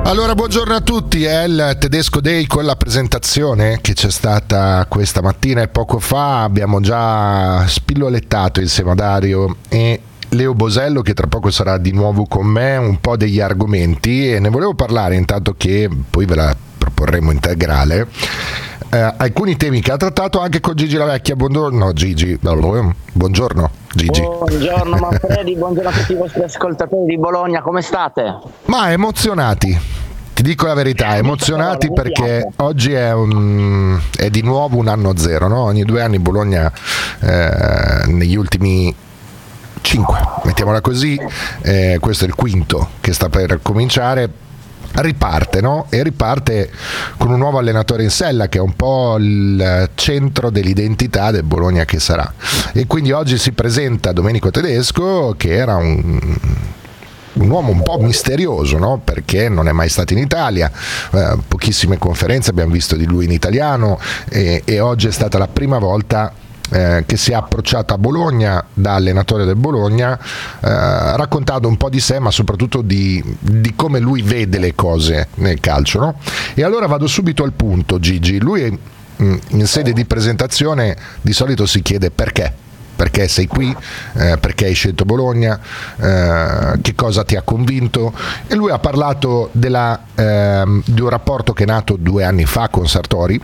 Allora, buongiorno a tutti, è il Tedesco Day con la presentazione che c'è stata questa mattina e poco fa abbiamo già spillolettato insieme a Dario e Leo Bosello, che tra poco sarà di nuovo con me, un po' degli argomenti, e ne volevo parlare intanto che poi ve la proporremo integrale. Alcuni temi che ha trattato anche con Gigi La Vecchia. Buongiorno Gigi. Buongiorno Gigi. Buongiorno Manfredi, buongiorno a tutti i vostri ascoltatori di Bologna, come state? Ma emozionati, ti dico la verità, emozionati perché oggi è di nuovo un anno zero, no? Ogni 2 anni Bologna negli ultimi 5, mettiamola così, questo è il quinto che sta per cominciare, riparte, no? E riparte con un nuovo allenatore in sella che è un po' il centro dell'identità del Bologna che sarà, e quindi oggi si presenta Domenico Tedesco, che era un uomo un po' misterioso, no? Perché non è mai stato in Italia, pochissime conferenze abbiamo visto di lui in italiano, e oggi è stata la prima volta che si è approcciato a Bologna da allenatore del Bologna, raccontando un po' di sé, ma soprattutto di come lui vede le cose nel calcio, no? E allora vado subito al punto, Gigi. Lui in sede di presentazione di solito si chiede perché sei qui, perché hai scelto Bologna, che cosa ti ha convinto, e lui ha parlato di un rapporto che è nato 2 anni fa con Sartori,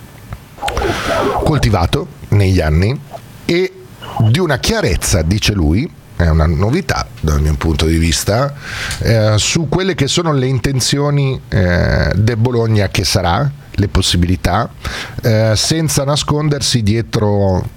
coltivato negli anni, e di una chiarezza, dice lui, è una novità dal mio punto di vista, su quelle che sono le intenzioni del Bologna che sarà, le possibilità, senza nascondersi dietro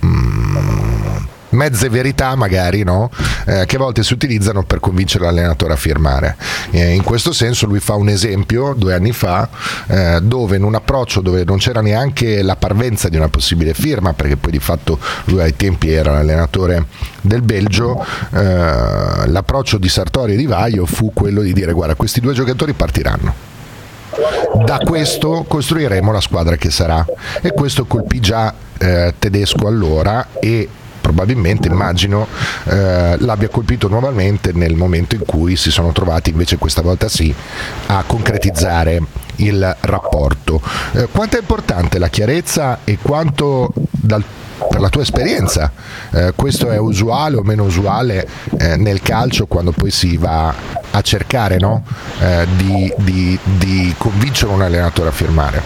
mezze verità magari, no? Che a volte si utilizzano per convincere l'allenatore a firmare. In questo senso lui fa un esempio 2 anni fa, dove in un approccio dove non c'era neanche la parvenza di una possibile firma, perché poi di fatto lui ai tempi era l'allenatore del Belgio, l'approccio di Sartori e Di Vaio fu quello di dire: guarda, questi 2 giocatori partiranno, da questo costruiremo la squadra che sarà. E questo colpì già Tedesco allora, e probabilmente, immagino, l'abbia colpito nuovamente nel momento in cui si sono trovati invece questa volta sì a concretizzare il rapporto. Quanto è importante la chiarezza, e quanto per la tua esperienza questo è usuale o meno usuale nel calcio, quando poi si va a cercare, no? di convincere un allenatore a firmare?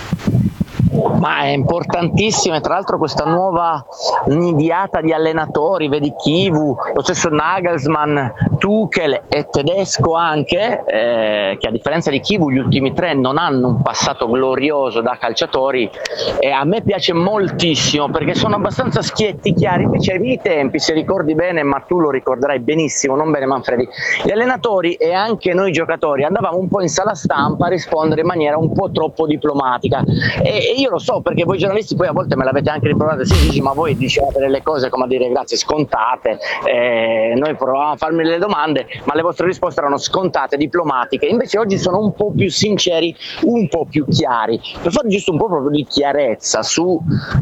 Ma è importantissimo, e tra l'altro questa nuova nidiata di allenatori, vedi Kivu, lo stesso Nagelsmann, Tuchel e Tedesco anche, che a differenza di Kivu gli ultimi 3 non hanno un passato glorioso da calciatori, e a me piace moltissimo perché sono abbastanza schietti, chiari. Invece ai miei tempi, se ricordi bene, ma tu lo ricorderai benissimo, non bene Manfredi, gli allenatori e anche noi giocatori andavamo un po' in sala stampa a rispondere in maniera un po' troppo diplomatica, e io lo so perché voi giornalisti poi a volte me l'avete anche rimproverato, sì, dici, ma voi dicevate delle cose come a dire grazie scontate, noi provavamo a farmi le domande ma le vostre risposte erano scontate, diplomatiche. Invece oggi sono un po' più sinceri, un po' più chiari, per fare giusto un po' proprio di chiarezza su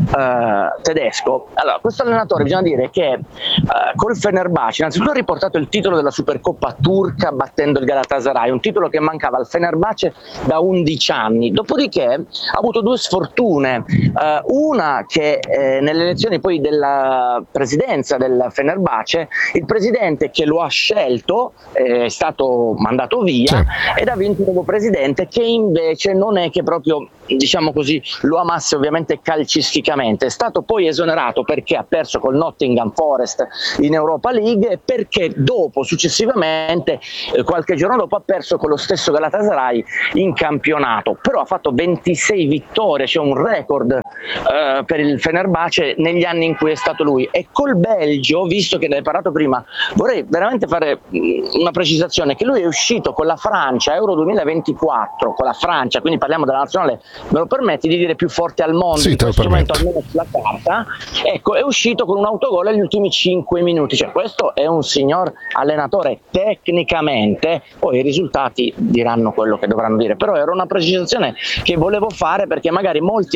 Tedesco. Allora, questo allenatore bisogna dire che col Fenerbahce innanzitutto ha riportato il titolo della Supercoppa turca battendo il Galatasaray, un titolo che mancava al Fenerbahce da 11 anni. Dopodiché ha avuto 2 sfortune, una che nelle elezioni poi della presidenza del Fenerbahce, il presidente che lo ha scelto è stato mandato via, sì, ed ha vinto un nuovo presidente che invece non è che proprio, diciamo così, lo amasse ovviamente calcisticamente. È stato poi esonerato perché ha perso col Nottingham Forest in Europa League, e perché successivamente qualche giorno dopo ha perso con lo stesso Galatasaray in campionato. Però ha fatto 26 vittorie, cioè un record per il Fenerbahce negli anni in cui è stato lui. E col Belgio, visto che ne hai parlato prima, vorrei veramente fare una precisazione, che lui è uscito con la Francia Euro 2024, con la Francia, quindi parliamo della nazionale, me lo permetti di dire, più forte al mondo, sì, in questo momento almeno sulla carta, ecco, è uscito con un autogol agli ultimi 5 minuti, cioè questo è un signor allenatore tecnicamente, poi i risultati diranno quello che dovranno dire, però era una precisazione che volevo fare perché magari molti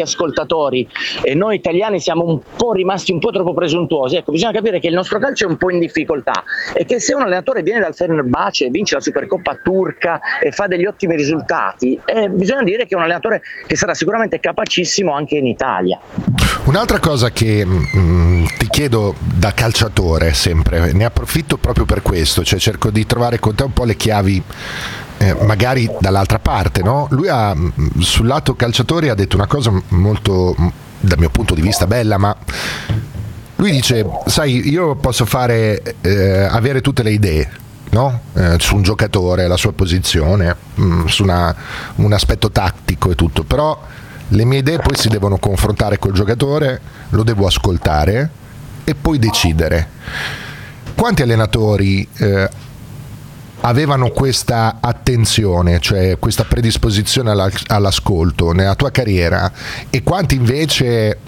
ascoltatori, e noi italiani siamo rimasti un po' troppo presuntuosi. Ecco, bisogna capire che il nostro calcio è un po' in difficoltà e che se un allenatore viene dal Fenerbahce, vince la Supercoppa turca e fa degli ottimi risultati, bisogna dire che è un allenatore che sarà sicuramente capacissimo anche in Italia. Un'altra cosa che ti chiedo da calciatore, sempre, ne approfitto proprio per questo, cioè cerco di trovare con te un po' le chiavi, magari dall'altra parte, no? Lui sul lato calciatori ha detto una cosa molto, dal mio punto di vista, bella, ma lui dice, sai, io posso avere tutte le idee, no? Su un giocatore, la sua posizione, su un aspetto tattico e tutto, però le mie idee poi si devono confrontare col giocatore, lo devo ascoltare e poi decidere. Quanti allenatori avevano questa attenzione, cioè questa predisposizione all'ascolto nella tua carriera, e quanti invece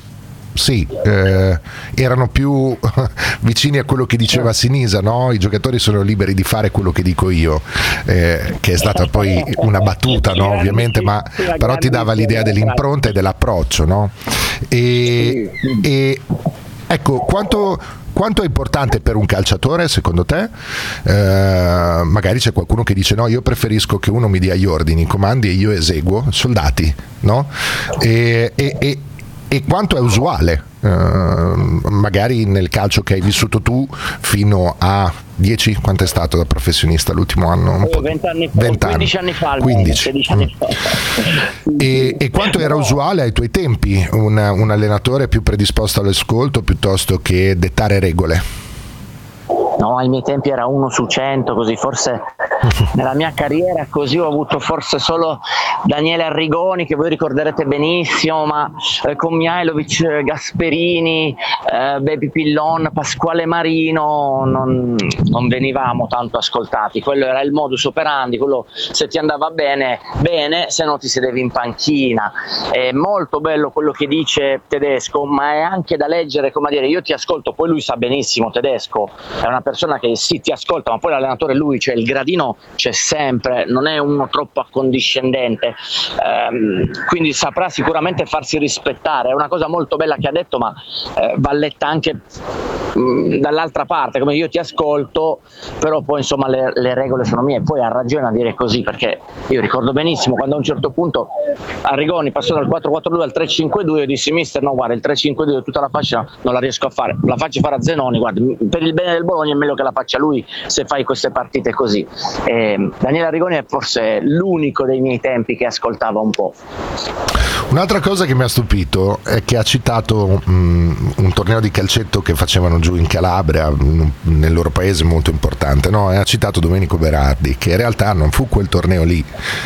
erano più vicini a quello che diceva Sinisa, no? I giocatori sono liberi di fare quello che dico io, che è stata poi una battuta, no? Ovviamente, ma però ti dava l'idea dell'impronta e dell'approccio, no? E ecco, quanto è importante per un calciatore, secondo te? Magari c'è qualcuno che dice no, io preferisco che uno mi dia gli ordini, i comandi e io eseguo, soldati, no? E quanto è usuale, magari nel calcio che hai vissuto tu fino a 10, quanto è stato da professionista l'ultimo anno? 20 anni fa, 15 anni fa. 15 anni fa. E quanto era usuale ai tuoi tempi un allenatore più predisposto all'ascolto piuttosto che dettare regole? No, ai miei tempi era 1 su 100, così forse nella mia carriera così ho avuto forse solo Daniele Arrigoni, che voi ricorderete benissimo, ma con Mihailovic, Gasperini, Baby Pillon, Pasquale Marino non venivamo tanto ascoltati. Quello era il modus operandi, quello se ti andava bene, se no ti sedevi in panchina. È molto bello quello che dice Tedesco, ma è anche da leggere, come a dire, io ti ascolto, poi lui sa benissimo, Tedesco è una persona che sì ti ascolta, ma poi l'allenatore lui, cioè il gradino c'è sempre, non è uno troppo accondiscendente, quindi saprà sicuramente farsi rispettare. È una cosa molto bella che ha detto, ma va letta anche dall'altra parte, come io ti ascolto, però poi insomma le regole sono mie. Poi ha ragione a dire così, perché io ricordo benissimo quando a un certo punto Arrigoni passò dal 4-4-2 al 3-5-2, io dissi mister no guarda, il 3-5-2 tutta la fascia non la riesco a fare, la faccio fare a Zenoni, guarda, per il bene del Bologna è meglio che la faccia lui se fai queste partite così. Daniele Arrigoni è forse l'unico dei miei tempi che ascoltava un po'. Un'altra cosa che mi ha stupito è che ha citato un torneo di calcetto che facevano giù in Calabria, nel loro paese molto importante, no? E ha citato Domenico Berardi, che in realtà non fu quel torneo lì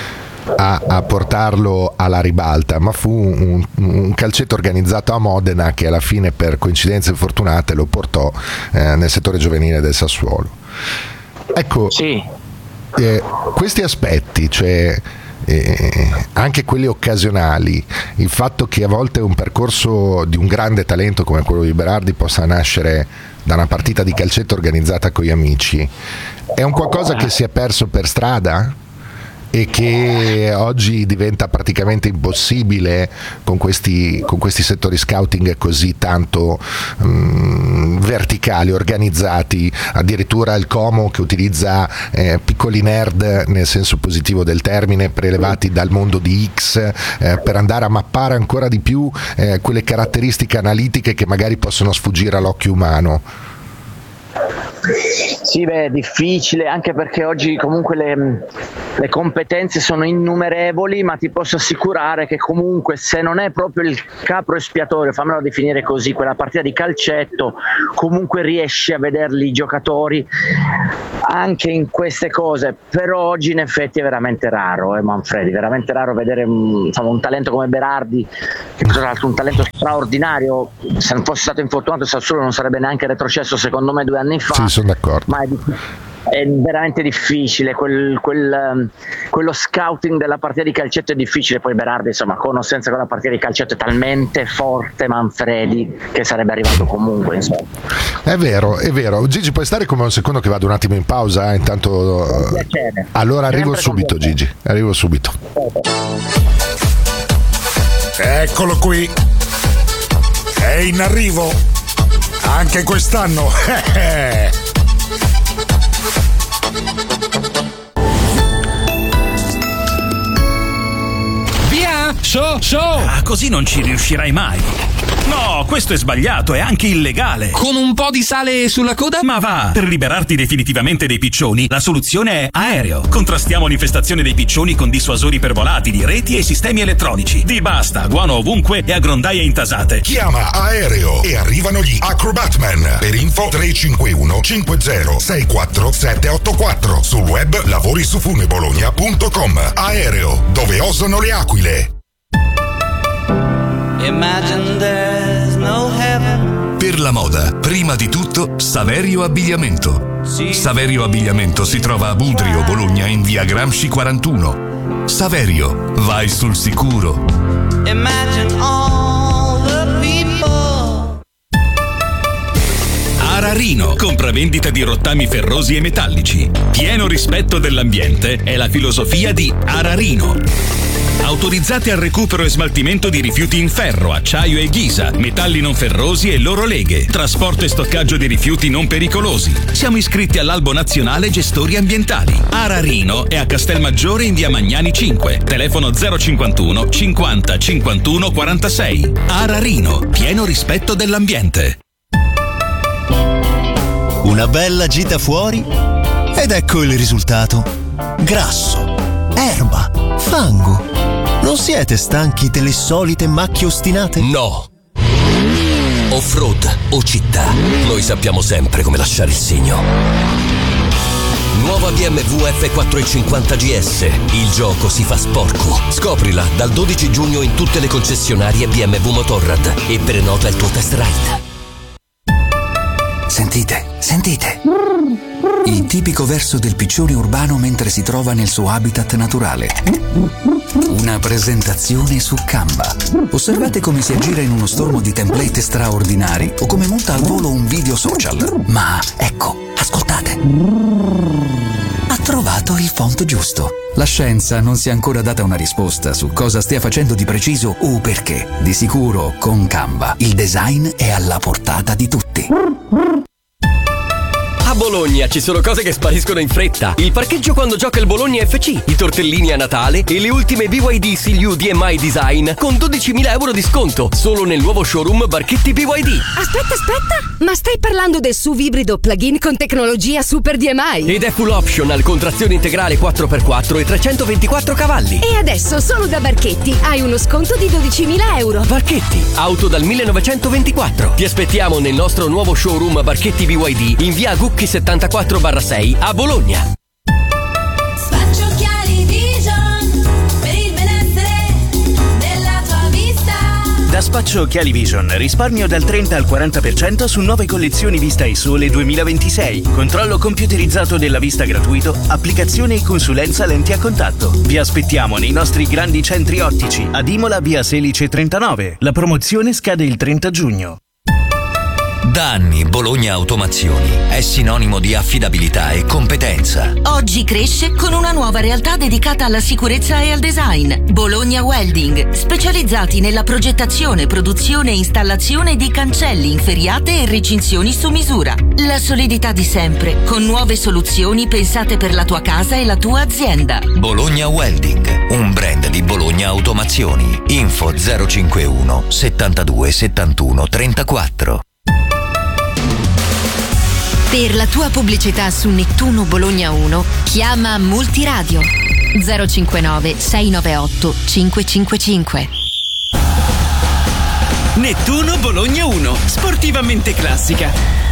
a portarlo alla ribalta, ma fu un calcetto organizzato a Modena che alla fine, per coincidenze fortunate, lo portò nel settore giovanile del Sassuolo. Ecco, sì. Questi aspetti, cioè anche quelli occasionali, il fatto che a volte un percorso di un grande talento come quello di Berardi possa nascere da una partita di calcetto organizzata con gli amici, è un qualcosa che si è perso per strada e che oggi diventa praticamente impossibile con questi settori scouting così tanto verticali, organizzati. Addirittura il Como che utilizza piccoli nerd nel senso positivo del termine, prelevati dal mondo di X, per andare a mappare ancora di più quelle caratteristiche analitiche che magari possono sfuggire all'occhio umano. Sì, è difficile, anche perché oggi comunque le competenze sono innumerevoli, ma ti posso assicurare che comunque se non è proprio il capro espiatorio, fammelo definire così, quella partita di calcetto, comunque riesci a vederli i giocatori anche in queste cose. Però oggi in effetti è veramente raro, Manfredi, veramente raro vedere un talento come Berardi, che tra l'altro un talento straordinario. Se non fosse stato infortunato Sassuolo non sarebbe neanche retrocesso secondo me 2 anni fa. Sì, sono d'accordo. Ma è veramente difficile quello scouting della partita di calcetto, è difficile. Poi Berardi, insomma, con o senza quella partita di calcetto, è talmente forte Manfredi che sarebbe arrivato comunque, insomma. È vero. Gigi, puoi stare come un secondo che vado un attimo in pausa? Intanto allora arrivo subito, Gigi, arrivo subito. Eccolo qui. È in arrivo. Anche quest'anno. Via! So! Ah, così non ci riuscirai mai. No, questo è sbagliato, è anche illegale. Con un po' di sale sulla coda? Ma va! Per liberarti definitivamente dei piccioni, la soluzione è Aereo. Contrastiamo l'infestazione dei piccioni con dissuasori per volatili, reti e sistemi elettronici. Vi basta, guano ovunque e a grondaie intasate. Chiama Aereo e arrivano gli Acrobatman. Per info 351 50 64 784. Sul web lavorisufunebologna.com. Aereo, dove osano le aquile. Imagine there's no heaven. Per la moda, prima di tutto, Saverio Abbigliamento. Saverio Abbigliamento si trova a Budrio, Bologna, in via Gramsci 41. Saverio, vai sul sicuro. Imagine all the people. Ararino, compravendita di rottami ferrosi e metallici. Pieno rispetto dell'ambiente è la filosofia di Ararino. Autorizzate al recupero e smaltimento di rifiuti in ferro, acciaio e ghisa, metalli non ferrosi e loro leghe, trasporto e stoccaggio di rifiuti non pericolosi. Siamo iscritti all'Albo Nazionale Gestori Ambientali. Ararino è a Castelmaggiore in via Magnani 5, telefono 051 50 51 46. Ararino, pieno rispetto dell'ambiente. Una bella gita fuori ed ecco il risultato. Grasso, erba, fango. Non siete stanchi delle solite macchie ostinate? No. Off-road o città, noi sappiamo sempre come lasciare il segno. Nuova BMW F450 GS. Il gioco si fa sporco. Scoprila dal 12 giugno in tutte le concessionarie BMW Motorrad e prenota il tuo test ride. Sentite. Il tipico verso del piccione urbano mentre si trova nel suo habitat naturale. Una presentazione su Canva. Osservate come si aggira in uno stormo di template straordinari o come monta al volo un video social. Ma ecco, ascoltate. Ha trovato il font giusto. La scienza non si è ancora data una risposta su cosa stia facendo di preciso o perché. Di sicuro, con Canva, il design è alla portata di tutti. A Bologna ci sono cose che spariscono in fretta. Il parcheggio quando gioca il Bologna FC, i tortellini a Natale e le ultime BYD CLU DMI Design con 12.000 euro di sconto solo nel nuovo showroom Barchetti BYD. Aspetta, ma stai parlando del SUV ibrido plug-in con tecnologia Super DMI? Ed è full optional con trazione integrale 4x4 e 324 cavalli. E adesso solo da Barchetti hai uno sconto di 12.000 euro. Barchetti, auto dal 1924. Ti aspettiamo nel nostro nuovo showroom Barchetti BYD in via Gucchi 74/6 a Bologna. Spaccio Occhiali Vision per il benessere della tua vista. Da Spaccio Occhiali Vision risparmio dal 30 al 40% su 9 collezioni Vista e Sole 2026. Controllo computerizzato della vista gratuito, applicazione e consulenza lenti a contatto. Vi aspettiamo nei nostri grandi centri ottici ad Imola via Selice 39. La promozione scade il 30 giugno. Da anni Bologna Automazioni è sinonimo di affidabilità e competenza. Oggi cresce con una nuova realtà dedicata alla sicurezza e al design. Bologna Welding, specializzati nella progettazione, produzione e installazione di cancelli, inferriate e recinzioni su misura. La solidità di sempre, con nuove soluzioni pensate per la tua casa e la tua azienda. Bologna Welding, un brand di Bologna Automazioni. Info 051 72 71 34. Per la tua pubblicità su Nettuno Bologna 1, chiama Multiradio 059 698 555. Nettuno Bologna 1, sportivamente classica.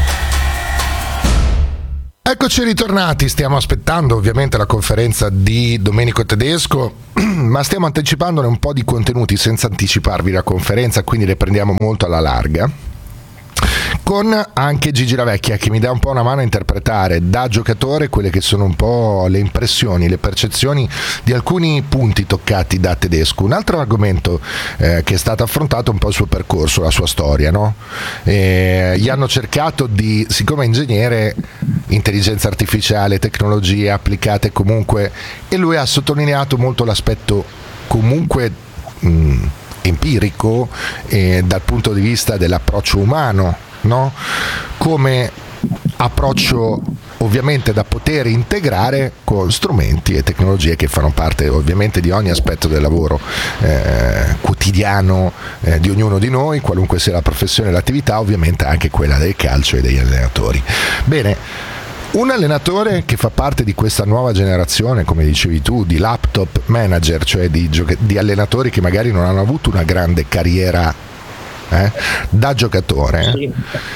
Eccoci ritornati, stiamo aspettando ovviamente la conferenza di Domenico Tedesco, ma stiamo anticipandone un po' di contenuti senza anticiparvi la conferenza, quindi le prendiamo molto alla larga. Con anche Gigi Ravecchia che mi dà un po' una mano a interpretare da giocatore quelle che sono un po' le impressioni, le percezioni di alcuni punti toccati da Tedesco. Un altro argomento che è stato affrontato è un po' il suo percorso, la sua storia, no? Gli hanno cercato di, siccome è ingegnere, intelligenza artificiale, tecnologie applicate comunque, e lui ha sottolineato molto l'aspetto comunque empirico e dal punto di vista dell'approccio umano, no? Come approccio ovviamente da poter integrare con strumenti e tecnologie che fanno parte ovviamente di ogni aspetto del lavoro quotidiano di ognuno di noi, qualunque sia la professione e l'attività, ovviamente anche quella del calcio e degli allenatori. Bene, un allenatore che fa parte di questa nuova generazione, come dicevi tu, di laptop manager, cioè di allenatori che magari non hanno avuto una grande carriera da giocatore, sì,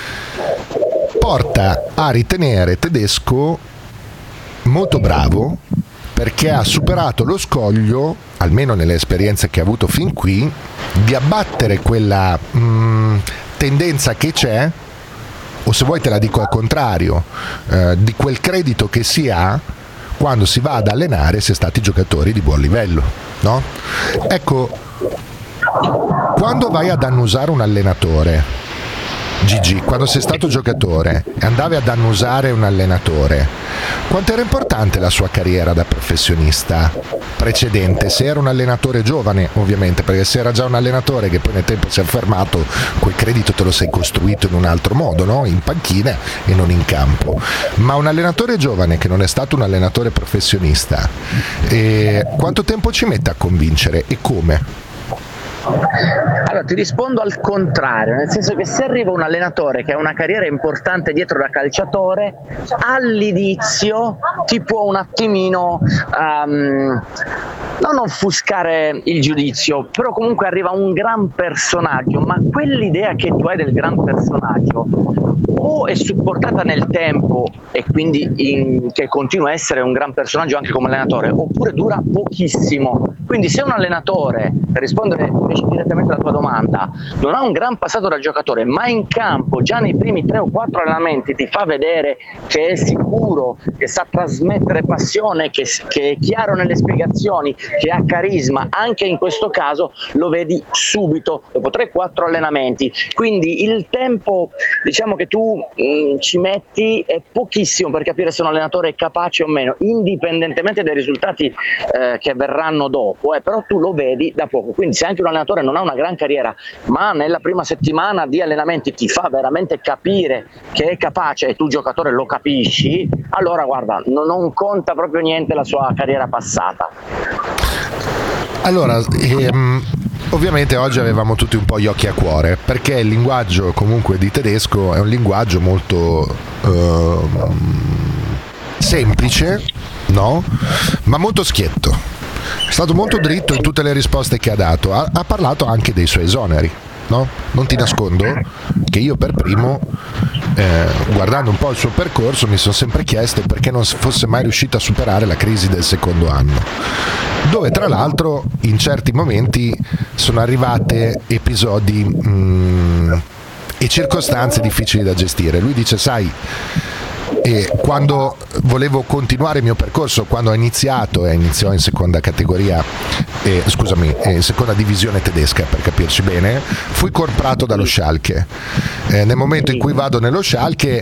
porta a ritenere Tedesco molto bravo, perché ha superato lo scoglio, almeno nelle esperienze che ha avuto fin qui, di abbattere quella tendenza che c'è, o se vuoi te la dico al contrario, di quel credito che si ha quando si va ad allenare si è stati giocatori di buon livello, no? Ecco, quando vai ad annusare un allenatore, Gigi, quando sei stato giocatore e andavi ad annusare un allenatore, quanto era importante la sua carriera da professionista precedente? Se era un allenatore giovane, ovviamente, perché se era già un allenatore che poi nel tempo si è affermato, quel credito te lo sei costruito in un altro modo, no? In panchina e non in campo. Ma un allenatore giovane che non è stato un allenatore professionista, quanto tempo ci mette a convincere e come? Allora ti rispondo al contrario, nel senso che se arriva un allenatore che ha una carriera importante dietro da calciatore, all'inizio ti può un attimino non offuscare il giudizio, però comunque arriva un gran personaggio, ma quell'idea che tu hai del gran personaggio o è supportata nel tempo e quindi che continua a essere un gran personaggio anche come allenatore, oppure dura pochissimo. Quindi se un allenatore, per rispondere direttamente alla tua domanda, non ha un gran passato da giocatore, ma in campo già nei primi 3 o 4 allenamenti ti fa vedere che è sicuro, che sa trasmettere passione, che è chiaro nelle spiegazioni, che ha carisma, anche in questo caso lo vedi subito dopo 3-4 allenamenti. Quindi il tempo, diciamo, che tu ci metti è pochissimo per capire se un allenatore è capace o meno, indipendentemente dai risultati che verranno dopo, però tu lo vedi da poco. Quindi se anche un allenatore non ha una gran carriera, ma nella prima settimana di allenamenti ti fa veramente capire che è capace e tu giocatore lo capisci, allora guarda, non conta proprio niente la sua carriera passata. Allora, ovviamente oggi avevamo tutti un po' gli occhi a cuore, perché il linguaggio comunque di Tedesco è un linguaggio molto semplice, no? Ma molto schietto. È stato molto dritto in tutte le risposte che ha dato. Ha parlato anche dei suoi esoneri, no? Non ti nascondo che io per primo, guardando un po' il suo percorso, mi sono sempre chiesto perché non fosse mai riuscito a superare la crisi del secondo anno, dove tra l'altro in certi momenti sono arrivate episodi e circostanze difficili da gestire. Lui dice, sai, e quando volevo continuare il mio percorso, quando iniziò in seconda categoria, in seconda divisione tedesca, per capirci bene, fui comprato dallo Schalke. Nel momento in cui vado nello Schalke,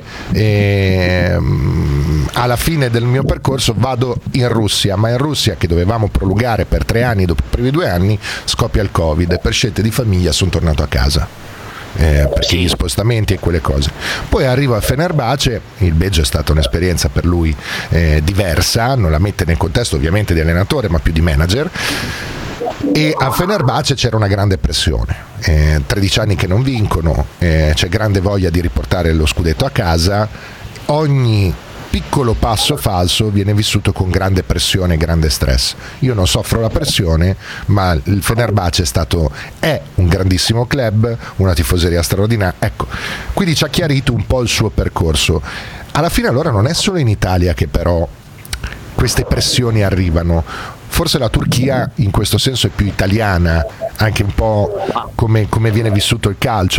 alla fine del mio percorso vado in Russia, ma in Russia, che dovevamo prolungare per 3 anni, dopo i primi 2 anni scoppia il Covid e per scelte di famiglia sono tornato a casa. Perché gli spostamenti e quelle cose. Poi arrivo a Fenerbahce, il Belgio è stata un'esperienza per lui diversa, non la mette nel contesto ovviamente di allenatore ma più di manager, e a Fenerbahce c'era una grande pressione, 13 anni che non vincono, c'è grande voglia di riportare lo scudetto a casa, ogni piccolo passo falso viene vissuto con grande pressione e grande stress. Io non soffro la pressione, ma il Fenerbahce è un grandissimo club, una tifoseria straordinaria, ecco, quindi ci ha chiarito un po' il suo percorso. Alla fine allora non è solo in Italia che però queste pressioni arrivano, forse la Turchia in questo senso è più italiana, anche un po' come viene vissuto il calcio,